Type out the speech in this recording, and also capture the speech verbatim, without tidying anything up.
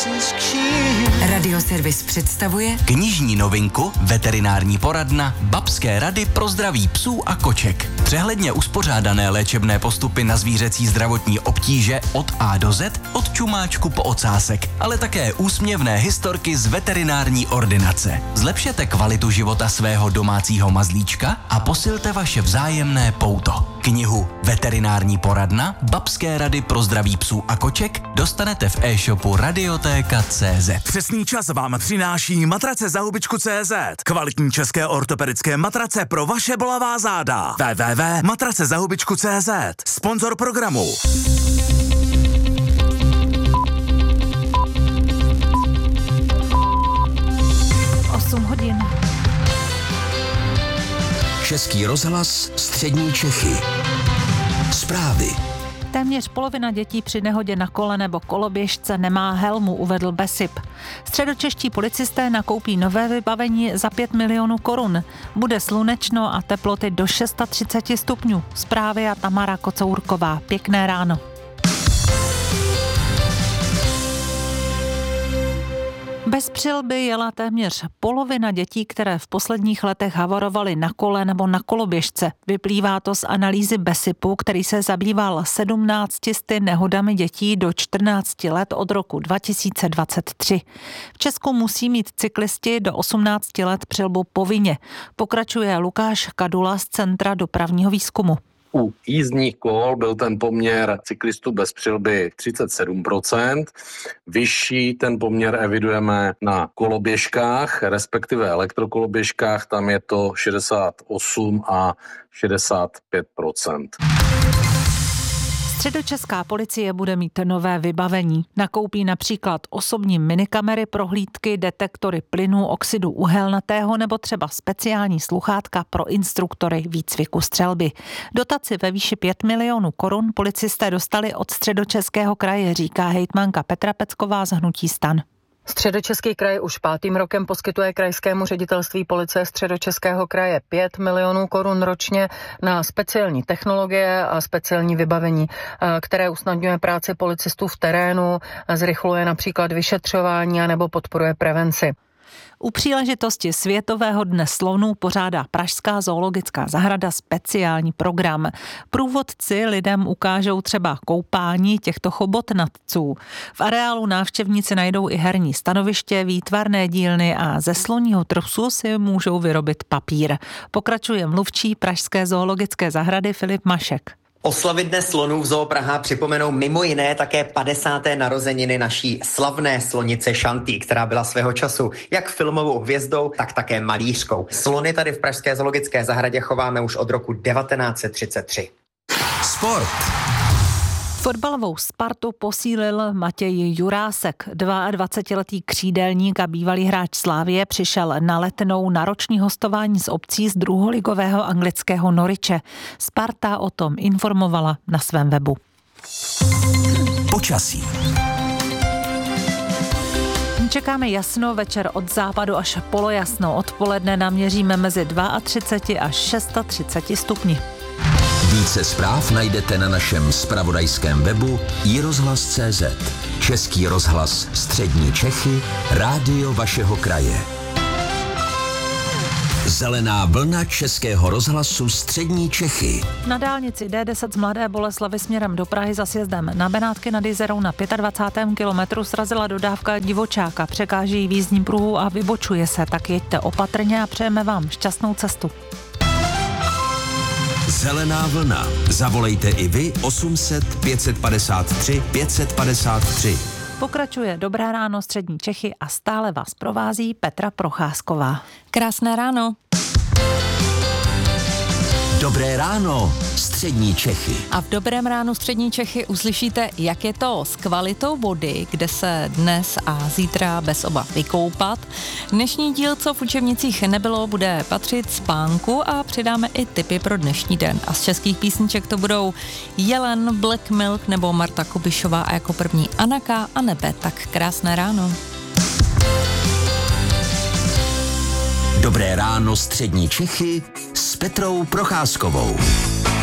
Radioservis představuje knižní novinku Veterinární poradna Babské rady pro zdraví psů a koček. Přehledně uspořádané léčebné postupy na zvířecí zdravotní obtíže od A do Z, od čumáčku po ocásek, ale také úsměvné historky z veterinární ordinace. Zlepšete kvalitu života svého domácího mazlíčka a posilte vaše vzájemné pouto. Knihu Veterinární poradna Babské rady pro zdraví psů a koček dostanete v e-shopu radiotéka tečka cé zet. Přesný čas vám přináší matrace za hubičku tečka cé zet. Kvalitní české ortopedické matrace pro vaše bolavá záda. w w w tečka matrace za hubičku tečka cé zet. Sponzor programu. osm hodin. Český rozhlas Střední Čechy. Zprávy. Téměř polovina dětí při nehodě na kole nebo koloběžce nemá helmu, uvedl BESIP. Středočeští policisté nakoupí nové vybavení za pět milionů korun. Bude slunečno a teploty do třicet šest stupňů. Zprávy a Tamara Kocourková. Pěkné ráno. Bez přilby jela téměř polovina dětí, které v posledních letech havarovaly na kole nebo na koloběžce. Vyplývá to z analýzy BESIPu, který se zabýval sedmnácti sty nehodami dětí do čtrnácti let od roku dva tisíce dvacet tři. V Česku musí mít cyklisti do osmnácti let přilbu povinně. Pokračuje Lukáš Kadula z Centra dopravního výzkumu. U jízdních kol byl ten poměr cyklistů bez přilby třicet sedm procent. Vyšší ten poměr evidujeme na koloběžkách, respektive elektrokoloběžkách, tam je to šedesát osm a šedesát pět procent. Středočeská policie bude mít nové vybavení. Nakoupí například osobní minikamery, prohlídky, detektory plynů, oxidu uhelnatého nebo třeba speciální sluchátka pro instruktory výcviku střelby. Dotaci ve výši pět milionů korun policisté dostali od Středočeského kraje, říká hejtmanka Petra Pecková z hnutí STAN. Středočeský kraj už pátým rokem poskytuje krajskému ředitelství policie Středočeského kraje pět milionů korun ročně na speciální technologie a speciální vybavení, které usnadňuje práci policistů v terénu, zrychluje například vyšetřování a nebo podporuje prevenci. U příležitosti Světového dne slonů pořádá Pražská zoologická zahrada speciální program. Průvodci lidem ukážou třeba koupání těchto chobotnatců. V areálu návštěvníci najdou i herní stanoviště, výtvarné dílny a ze sloního trusu si můžou vyrobit papír. Pokračuje mluvčí Pražské zoologické zahrady Filip Mašek. Oslavy Dne slonů v Zoo Praha připomenou mimo jiné také padesáté narozeniny naší slavné slonice Šanty, která byla svého času jak filmovou hvězdou, tak také malířkou. Slony tady v Pražské zoologické zahradě chováme už od roku devatenáct set třicet tři. Sport. Fotbalovou Spartu posílil Matěj Jurásek. dvaadvacetiletý křídelník a bývalý hráč Slavie přišel na Letnou na roční hostování z obcí z druholigového anglického Norwiche. Sparta o tom informovala na svém webu. Počasí. Čekáme jasno, večer od západu až polojasno. Odpoledne naměříme mezi třicet dva až třicet šest stupni. Více zpráv najdete na našem zpravodajském webu i rozhlas tečka cé zet. Český rozhlas Střední Čechy, rádio vašeho kraje. Zelená vlna Českého rozhlasu Střední Čechy. Na dálnici D deset z Mladé Boleslavi směrem do Prahy za sjezdem na Benátky nad Jizerou na dvacátém pátém kilometru srazila dodávka divočáka. Překáží v jízdním pruhu a vybočuje se, tak jeďte opatrně a přejeme vám šťastnou cestu. Zelená vlna. Zavolejte i vy osm set pět set padesát tři pět set padesát tři. Pokračuje Dobré ráno Střední Čechy a stále vás provází Petra Procházková. Krásné ráno. Dobré ráno Střední Čechy. A v Dobrém ránu Střední Čechy uslyšíte, jak je to s kvalitou vody, kde se dnes a zítra bez obav vykoupat. Dnešní díl, co v učebnicích nebylo, bude patřit spánku a přidáme i tipy pro dnešní den. A z českých písniček to budou Jelen, Black Milk nebo Marta Kubišová a jako první Anaka a Nebe. Tak krásné ráno. Dobré ráno Střední Čechy s Petrou Procházkovou.